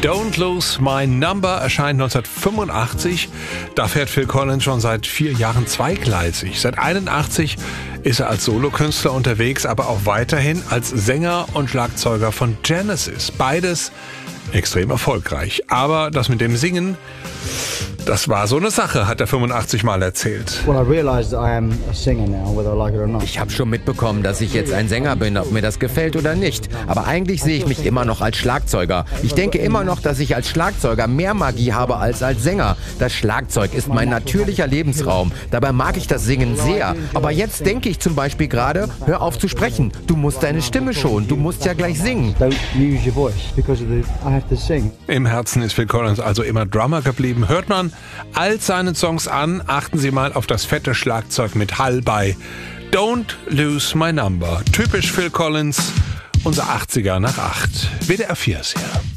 Don't Lose My Number erscheint 1985. Da fährt Phil Collins schon seit 4 Jahren zweigleisig. Seit 81 ist er als Solokünstler unterwegs, aber auch weiterhin als Sänger und Schlagzeuger von Genesis. Beides extrem erfolgreich. Aber das mit dem Singen, das war so eine Sache, hat er 85 Mal erzählt. Ich habe schon mitbekommen, dass ich jetzt ein Sänger bin, ob mir das gefällt oder nicht. Aber eigentlich sehe ich mich immer noch als Schlagzeuger. Ich denke immer noch, dass ich als Schlagzeuger mehr Magie habe als Sänger. Das Schlagzeug ist mein natürlicher Lebensraum. Dabei mag ich das Singen sehr. Aber jetzt denke ich zum Beispiel gerade, hör auf zu sprechen. Du musst deine Stimme schonen. Du musst ja gleich singen. Im Herzen ist Phil Collins also immer Drummer geblieben. Hört man all seinen Songs an, achten Sie mal auf das fette Schlagzeug mit Hall bei Don't Lose My Number. Typisch Phil Collins, unser 80er nach 8. WDR 4 ist hier.